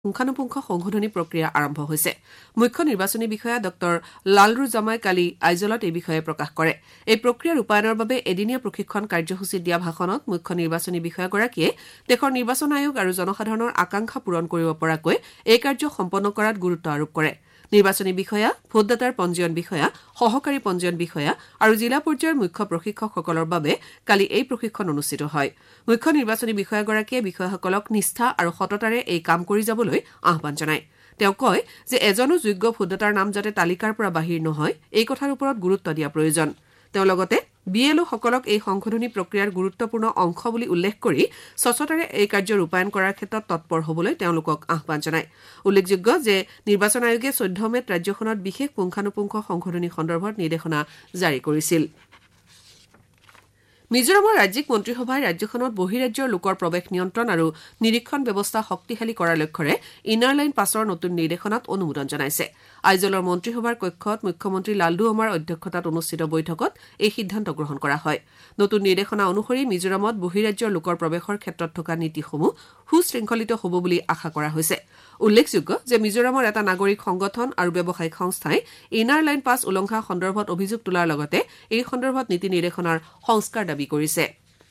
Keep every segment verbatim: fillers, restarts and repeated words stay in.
পুংখানুপুংখ সংশোধনী প্ৰক্ৰিয়া আৰম্ভ হৈছে মুখ্য নিৰ্বাচনী বিষয়া ডক্টৰ লালৰুজামাই কালি আইজলত এই বিষয়ে প্ৰকাশ কৰে এই প্ৰক্ৰিয়া ৰূপায়ণৰ বাবে এদিনীয়া প্ৰশিক্ষণ কাৰ্যসূচী দিয়া ভাষণত মুখ্য নিৰ্বাচনী বিষয়াগৰাকীয়ে দেশৰ নিৰ্বাচন আয়োগ আৰু জনসাধাৰণৰ আকাংক্ষা পূৰণ কৰিব পৰাকৈ এই কাৰ্য সম্পন্ন কৰাত গুৰুত্ব আৰোপ কৰে নিৰ্বাচনী বিষয়া ভোটদাতাৰ পঞ্জীয়ন বিষয়া সহকাৰী পঞ্জীয়ন বিষয়া আৰু জিলা পৰ্যায়ৰ মুখ্য প্ৰশিক্ষকসকলৰ বাবে কালি এই প্ৰশিক্ষণ অনুষ্ঠিত হয় মুখ্য নিৰ্বাচনী বিষয়াগৰাকীয়ে বিষয়াসকলক নিষ্ঠা আৰু সততাৰে এই কাম কৰি যাবলৈ আহ্বান জনায় তেওঁ কয় যে এজনো যোগ্য ভোটদাতাৰ নাম যাতে তালিকাৰ পৰা বাহিৰ নহয় এই কথাৰ ওপৰত গুৰুত্ব দিয়া প্ৰয়োজন তেওঁ লগতে বিএলঅসকলক এই সংশোধনী প্ৰক্ৰিয়াৰ গুৰুত্বপূৰ্ণ অংশ বুলি উল্লেখ কৰি স্বচ্ছতাৰে এই কাৰ্য ৰূপায়ণ কৰাৰ ক্ষেত্ৰত তৎপৰ হ'বলৈ তেওঁলোকক আহ্বান জনায় উল্লেখযোগ্য যে নিৰ্বাচন আয়োগে চৈধ্য মেত ৰাজ্যখনত বিশেষ পুংখানুপুংখ সংশোধনী সন্দৰ্ভত নিৰ্দেশনা জাৰি কৰিছিল মিজোৰামৰ ৰাজ্যিক মন্ত্ৰীসভাই ৰাজ্যখনত বহিৰাজ্যৰ লোকৰ প্ৰৱেশ নিয়ন্ত্ৰণ আৰু নিৰীক্ষণ ব্যৱস্থা শক্তিশালী কৰাৰ লক্ষ্যৰে ইনাৰ লাইন পাছৰ নতুন নিৰ্দেশনাত অনুমোদন জনাইছে আইজলৰ মন্ত্ৰীসভাৰ কক্ষত মুখ্যমন্ত্ৰী লালডু অমাৰ অধ্যক্ষতাত অনুষ্ঠিত বৈঠকত এই সিদ্ধান্ত গ্ৰহণ কৰা হয় নতুন নিৰ্দেশনা অনুসৰি মিজোৰামত বহিৰাজ্যৰ লোকৰ প্ৰৱেশৰ ক্ষেত্ৰত থকা নীতিসমূহ সুশৃংখলিত হ'ব বুলি আশা কৰা হৈছে উল্লেখযোগ্য যে মিজোৰামৰ এটা নাগৰিক সংগঠন আৰু ব্যৱসায়িক সংস্থাই ইনাৰ লাইন পাছ উলংঘা সন্দৰ্ভত অভিযোগ তোলাৰ লগতে এই সন্দৰ্ভত নীতি নিৰ্দেশনাৰ সংস্কাৰ দাবী কৰিছে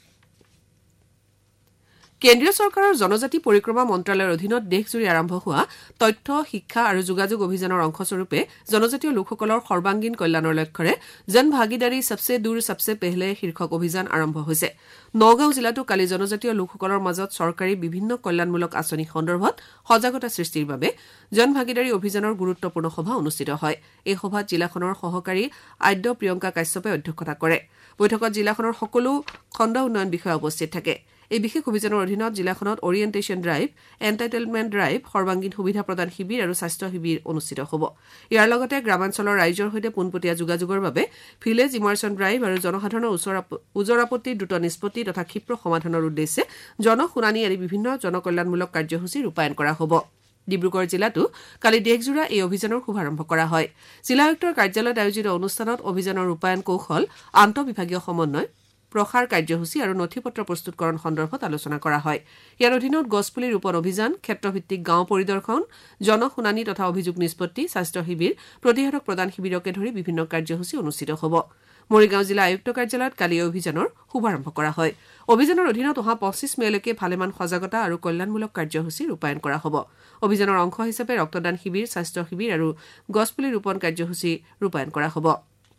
কেন্দ্ৰীয় চৰকাৰৰ জনজাতি পৰিক্ৰমা মন্ত্ৰালয়ৰ অধীনত দেশজুৰি আৰম্ভ হোৱা তথ্য শিক্ষা আৰু যোগাযোগ অভিযানৰ অংশস্বৰূপে জনজাতীয় লোকসকলৰ সৰ্বাংগীন কল্যাণৰ লক্ষ্যৰে জন ভাগিদাৰী সবচে দূৰ সবচে পেহলে শীৰ্ষক অভিযান আৰম্ভ হৈছে নগাঁও জিলাতো কালি জনজাতীয় লোকসকলৰ মাজত চৰকাৰী বিভিন্ন কল্যাণমূলক আঁচনি সন্দৰ্ভত সজাগতা সৃষ্টিৰ বাবে জন ভাগিদাৰী অভিযানৰ গুৰুত্বপূৰ্ণ সভা অনুষ্ঠিত হয় এই সভাত জিলাখনৰ সহকাৰী আদ্য প্ৰিয়ংকা কাশ্যপে অধ্যক্ষতা কৰে বৈঠকত জিলাখনৰ সকলো খণ্ড উন্নয়ন বিষয়া উপস্থিত থাকে এই বিশেষ অভিযানৰ অধীনত জিলাখনত অৰিয়েণ্টেশ্যন ড্ৰাইভ এণ্টাইটেলমেণ্ট ড্ৰাইভ সৰ্বাংগীন সুবিধা প্ৰদান শিবিৰ আৰু স্বাস্থ্য শিবিৰ অনুষ্ঠিত হ'ব ইয়াৰ লগতে গ্ৰামাঞ্চলৰ ৰাইজৰ সৈতে পোনপটীয়া যোগাযোগৰ বাবে ভিলেজ ইমাৰ্চন ড্ৰাইভ আৰু জনসাধাৰণৰ ওজৰ আপত্তিৰ দ্ৰুত নিষ্পত্তি তথা ক্ষীপ্ৰ সমাধানৰ উদ্দেশ্যে জনশুনানি আদি বিভিন্ন জনকল্যাণমূলক কাৰ্যসূচী ৰূপায়ণ কৰা হ'ব ডিব্ৰুগড় জিলাতো কালি দেশজোৰা এই অভিযানৰ শুভাৰম্ভ কৰা হয় জিলা আয়ুক্তৰ কাৰ্যালয়ত আয়োজিত অনুষ্ঠানত অভিযানৰ ৰূপায়ণ কৌশল আন্তঃবিভাগীয় সমন্বয় প্ৰসাৰ কাৰ্যসূচী আৰু নথিপত্ৰ প্ৰস্তুতকৰণ সন্দৰ্ভত আলোচনা কৰা হয় ইয়াৰ অধীনত গছপুলি ৰোপণ অভিযান ক্ষেত্ৰভিত্তিক গাঁও পৰিদৰ্শন জনশুনানি তথা অভিযোগ নিষ্পত্তি স্বাস্থ্য শিবিৰ প্ৰতিষেধক প্ৰদান শিবিৰকে ধৰি বিভিন্ন কাৰ্যসূচী অনুষ্ঠিত হ'ব মৰিগাঁও জিলা আয়ুক্ত কাৰ্যালয়ত কালি এই অভিযানৰ শুভাৰম্ভ কৰা হয় অভিযানৰ অধীনত অহা পঁচিছ মেলৈকে ভালেমান সজাগতা আৰু কল্যাণমূলক কাৰ্যসূচী ৰূপায়ণ কৰা হ'ব অভিযানৰ অংশ হিচাপে ৰক্তদান শিবিৰ স্বাস্থ্য শিবিৰ আৰু গছপুলি ৰোপণ কাৰ্যসূচী ৰূপায়ণ কৰা হ'ব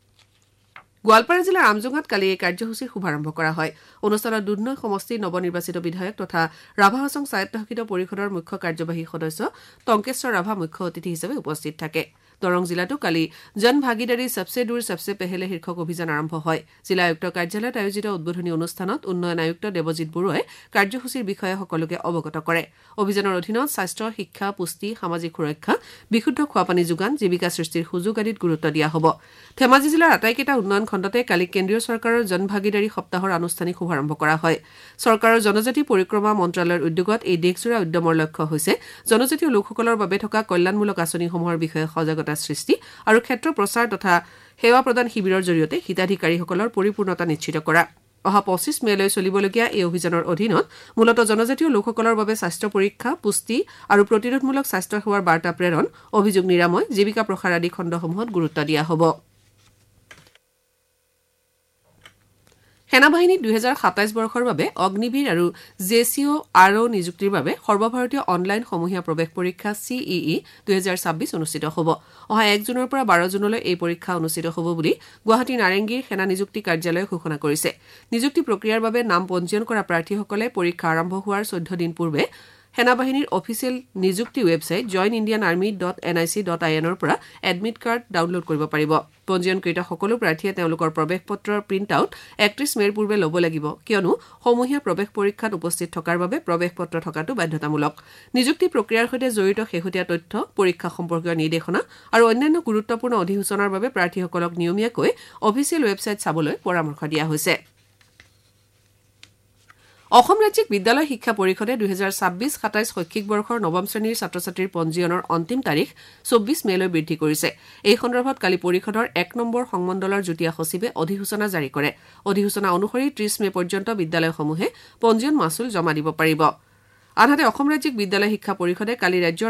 গোৱালপাৰা জিলাৰ আমজোঙাত কালি এই কাৰ্যসূচীৰ শুভাৰম্ভ কৰা হয় অনুষ্ঠানত দুধনৈ সমষ্টিৰ নৱনিৰ্বাচিত বিধায়ক তথা ৰাভা হাছং স্বায়ত্তশাসিত পৰিষদৰ মুখ্য কাৰ্যবাহী সদস্য টংকেশ্বৰ ৰাভা মুখ্য অতিথি হিচাপে উপস্থিত থাকে দৰং জিলাতো কালি জন ভাগিদাৰী সবচে দূৰ সবচে পেহলে শীৰ্ষক অভিযান আৰম্ভ হয় জিলা আয়ুক্ত কাৰ্যালয়ত আয়োজিত উদ্বোধনী অনুষ্ঠানত উন্নয়ন আয়ুক্ত দেৱজিৎ বৰুৱাই কাৰ্যসূচীৰ বিষয়ে সকলোকে অৱগত কৰে অভিযানৰ অধীনত স্বাস্থ্য শিক্ষা পুষ্টি সামাজিক সুৰক্ষা বিশুদ্ধ খোৱাপানী যোগান জীৱিকা সৃষ্টিৰ সুযোগ আদিত গুৰুত্ব দিয়া হ'ব ধেমাজি জিলাৰ আটাইকেইটা উন্নয়ন খণ্ডতে কালি কেন্দ্ৰীয় চৰকাৰৰ জন ভাগিদাৰী সপ্তাহৰ আনুষ্ঠানিক শুভাৰম্ভ কৰা হয় চৰকাৰৰ জনজাতি পৰিক্ৰমা মন্ত্ৰালয়ৰ উদ্যোগত এই দেশজোৰা উদ্যমৰ লক্ষ্য হৈছে জনজাতীয় লোকসকলৰ বাবে থকা কল্যাণমূলক আঁচনিসমূহৰ বিষয়ে সজাগতা সৃষ্টি আৰু ক্ষেত্ৰ প্ৰচাৰ তথা সেৱা প্ৰদান শিবিৰৰ জৰিয়তে হিতাধিকাৰীসকলৰ পৰিপূৰ্ণতা নিশ্চিত কৰা অহা পঁচিছ মেলৈ চলিবলগীয়া এই অভিযানৰ অধীনত মূলতঃ জনজাতীয় লোকসকলৰ বাবে স্বাস্থ্য পৰীক্ষা পুষ্টি আৰু প্ৰতিৰোধমূলক স্বাস্থ্য সেৱাৰ বাৰ্তা প্ৰেৰণ অভিযোগ নিৰাময় জীৱিকা প্ৰসাৰ আদি খণ্ডসমূহত গুৰুত্ব দিয়া হ'ব সেনাবাহিনীত দুহেজাৰ সাতাইছ বৰ্ষৰ বাবে অগ্নিবীৰ আৰু জেচিঅ আৰ অ নিযুক্তিৰ বাবে সৰ্বভাৰতীয় অনলাইন সমূহীয়া প্ৰৱেশ পৰীক্ষা চিইই দুহেজাৰ ছাব্বিছ অনুষ্ঠিত হ'ব অহা এক জুনৰ পৰা বাৰ জুনলৈ এই পৰীক্ষা অনুষ্ঠিত হ'ব বুলি গুৱাহাটী নাৰেংগীৰ সেনা নিযুক্তি কাৰ্যালয়ে ঘোষণা কৰিছে নিযুক্তি প্ৰক্ৰিয়াৰ বাবে নাম পঞ্জীয়ন কৰা প্ৰাৰ্থীসকলে পৰীক্ষা আৰম্ভ হোৱাৰ চৈধ্য দিন পূৰ্বে সেনাবাহিনীৰ অফিচিয়েল নিযুক্তি website join Indian army dot N I C dot আই এনৰ পৰা এডমিট কাৰ্ড ডাউনলোড কৰিব পাৰিব পঞ্জীয়নকৃত সকলো প্ৰাৰ্থীয়ে তেওঁলোকৰ প্ৰৱেশ পত্ৰৰ প্ৰিণ্ট আউট একত্ৰিছ মেৰ পূৰ্বে ল'ব লাগিব কিয়নো সমূহীয়া প্ৰৱেশ পৰীক্ষাত উপস্থিত থকাৰ বাবে প্ৰৱেশ পত্ৰ থকাটো বাধ্যতামূলক নিযুক্তি প্ৰক্ৰিয়াৰ সৈতে জড়িত শেহতীয়া তথ্য পৰীক্ষা সম্পৰ্কীয় নিৰ্দেশনা আৰু অন্যান্য গুৰুত্বপূৰ্ণ অধিসূচনাৰ বাবে প্ৰাৰ্থীসকলক নিয়মীয়াকৈ অফিচিয়েল ৱেবছাইট চাবলৈ পৰামৰ্শ দিয়া হৈছে অসম ৰাজ্যিক বিদ্যালয় শিক্ষা পৰিষদে দুহেজাৰ ছাব্বিছ সাতাইছ শৈক্ষিক বৰ্ষৰ নৱম শ্ৰেণীৰ ছাত্ৰ ছাত্ৰীৰ পঞ্জীয়নৰ অন্তিম তাৰিখ চৌব্বিছ মেলৈ বৃদ্ধি কৰিছে এই সন্দৰ্ভত কালি পৰিষদৰ এক নম্বৰ সংমণ্ডলৰ যুটীয়া সচিবে অধিসূচনা জাৰি কৰে অধিসূচনা অনুসৰি ত্ৰিছ মে পৰ্যন্ত বিদ্যালয়সমূহে পঞ্জীয়ন মাচুল জমা দিব পাৰিব আনহাতে অসম ৰাজ্যিক বিদ্যালয় শিক্ষা পৰিষদে কালি ৰাজ্যৰ